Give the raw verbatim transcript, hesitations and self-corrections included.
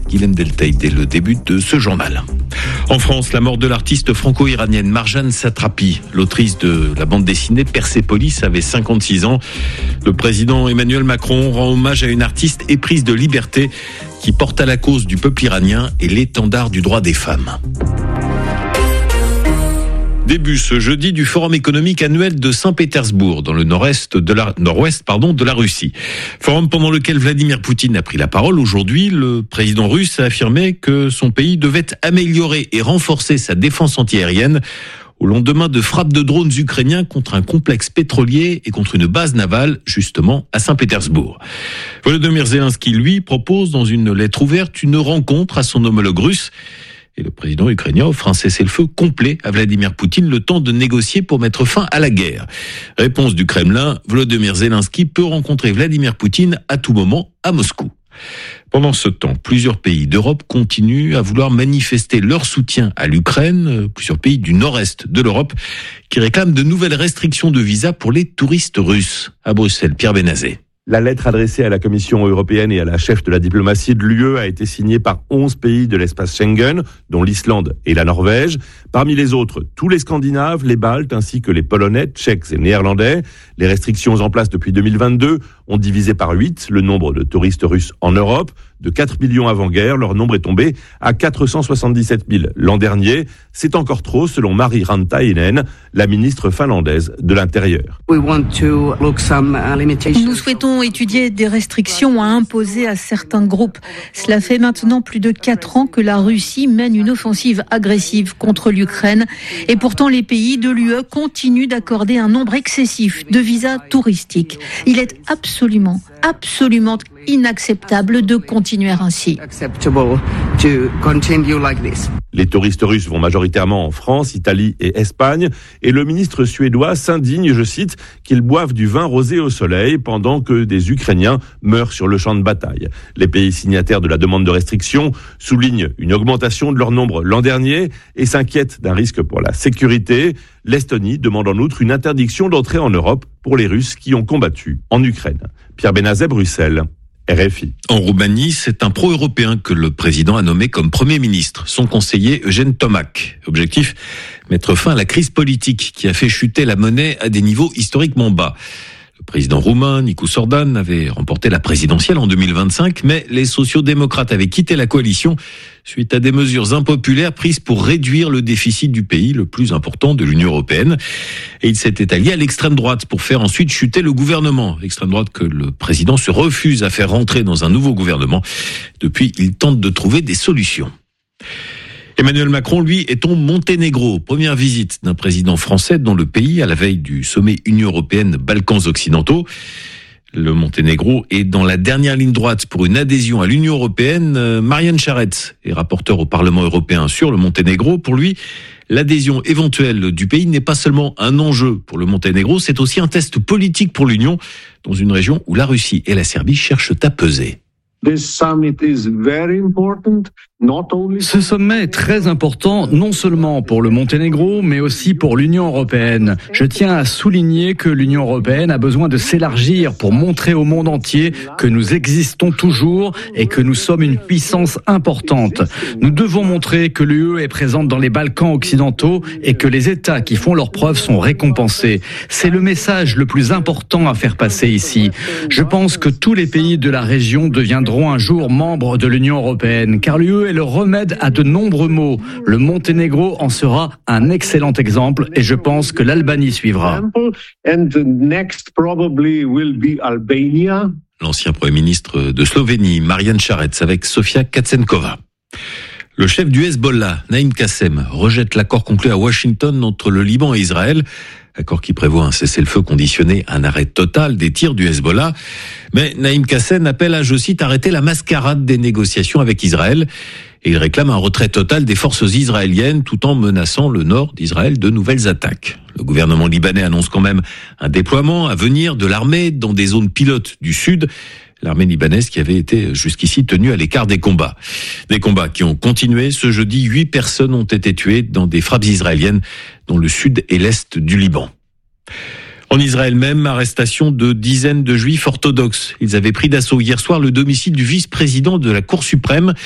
Guilhem Deltaï dès le début de ce journal. En France, la mort de l'artiste franco-iranienne Marjane Satrapi, l'autrice de la bande dessinée Persépolis, avait cinquante-six ans. Le président Emmanuel Macron rend hommage à une artiste éprise de liberté qui porte à la cause du peuple iranien et l'étendard du droit des femmes. Début ce jeudi du Forum économique annuel de Saint-Pétersbourg, dans le nord-est de la, nord-ouest, pardon, de la Russie. Forum pendant lequel Vladimir Poutine a pris la parole. Aujourd'hui, le président russe a affirmé que son pays devait améliorer et renforcer sa défense antiaérienne au lendemain de frappes de drones ukrainiens contre un complexe pétrolier et contre une base navale, justement, à Saint-Pétersbourg. Volodymyr Zelensky, lui, propose dans une lettre ouverte une rencontre à son homologue russe. Et le président ukrainien offre un cessez-le-feu complet à Vladimir Poutine, le temps de négocier pour mettre fin à la guerre. Réponse du Kremlin, Volodymyr Zelensky peut rencontrer Vladimir Poutine à tout moment à Moscou. Pendant ce temps, plusieurs pays d'Europe continuent à vouloir manifester leur soutien à l'Ukraine, plusieurs pays du nord-est de l'Europe qui réclament de nouvelles restrictions de visa pour les touristes russes. À Bruxelles, Pierre Benazet. La lettre adressée à la Commission européenne et à la chef de la diplomatie de l'U E a été signée par onze pays de l'espace Schengen, dont l'Islande et la Norvège. Parmi les autres, tous les Scandinaves, les Baltes ainsi que les Polonais, Tchèques et Néerlandais. Les restrictions en place depuis deux mille vingt-deux ont divisé par huit le nombre de touristes russes en Europe. De quatre millions avant-guerre, leur nombre est tombé à quatre cent soixante-dix-sept mille l'an dernier. C'est encore trop, selon Mari Rantainen, la ministre finlandaise de l'Intérieur. Nous souhaitons étudier des restrictions à imposer à certains groupes. Cela fait maintenant plus de quatre ans que la Russie mène une offensive agressive contre l'Ukraine. Et pourtant, les pays de l'U E continuent d'accorder un nombre excessif de visas touristiques. Il est absolument, absolument inacceptable de continuer ainsi. Les touristes russes vont majoritairement en France, Italie et Espagne, et le ministre suédois s'indigne, je cite, qu'ils boivent du vin rosé au soleil pendant que des Ukrainiens meurent sur le champ de bataille. Les pays signataires de la demande de restriction soulignent une augmentation de leur nombre l'an dernier et s'inquiètent d'un risque pour la sécurité. L'Estonie demande en outre une interdiction d'entrée en Europe pour les Russes qui ont combattu en Ukraine. Pierre Benazet, Bruxelles. R F I. En Roumanie, c'est un pro-européen que le président a nommé comme Premier ministre, son conseiller Eugène Tomac. Objectif, mettre fin à la crise politique qui a fait chuter la monnaie à des niveaux historiquement bas. Le président roumain, Nicu Orban, avait remporté la présidentielle en deux mille vingt-cinq, mais les sociaux-démocrates avaient quitté la coalition suite à des mesures impopulaires prises pour réduire le déficit du pays, le plus important de l'Union européenne. Et il s'était allié à l'extrême droite pour faire ensuite chuter le gouvernement. L'extrême droite que le président se refuse à faire rentrer dans un nouveau gouvernement. Depuis, il tente de trouver des solutions. Emmanuel Macron, lui, est au Monténégro. Première visite d'un président français dans le pays à la veille du sommet Union européenne Balkans occidentaux. Le Monténégro est dans la dernière ligne droite pour une adhésion à l'Union européenne. Marianne Charette est rapporteure au Parlement européen sur le Monténégro. Pour lui, l'adhésion éventuelle du pays n'est pas seulement un enjeu pour le Monténégro, c'est aussi un test politique pour l'Union dans une région où la Russie et la Serbie cherchent à peser. Ce sommet est très important, non seulement pour le Monténégro, mais aussi pour l'Union européenne. Je tiens à souligner que l'Union européenne a besoin de s'élargir pour montrer au monde entier que nous existons toujours et que nous sommes une puissance importante. Nous devons montrer que l'U E est présente dans les Balkans occidentaux et que les États qui font leurs preuves sont récompensés. C'est le message le plus important à faire passer ici. Je pense que tous les pays de la région deviendront un jour membres de l'Union européenne, car l'U E est le remède à de nombreux maux. Le Monténégro en sera un excellent exemple et je pense que l'Albanie suivra. L'ancien Premier ministre de Slovénie, Marian Charets, avec Sofia Katsenkova. Le chef du Hezbollah, Naïm Kassem, rejette l'accord conclu à Washington entre le Liban et Israël. Accord qui prévoit un cessez-le-feu conditionné à un arrêt total des tirs du Hezbollah. Mais Naïm Kassem appelle à, je cite, arrêter la mascarade des négociations avec Israël. Et il réclame un retrait total des forces israéliennes tout en menaçant le nord d'Israël de nouvelles attaques. Le gouvernement libanais annonce quand même un déploiement à venir de l'armée dans des zones pilotes du sud. L'armée libanaise qui avait été jusqu'ici tenue à l'écart des combats. Des combats qui ont continué. Ce jeudi, huit personnes ont été tuées dans des frappes israéliennes dans le sud et l'est du Liban. En Israël même, arrestation de dizaines de juifs orthodoxes. Ils avaient pris d'assaut hier soir le domicile du vice-président de la Cour suprême.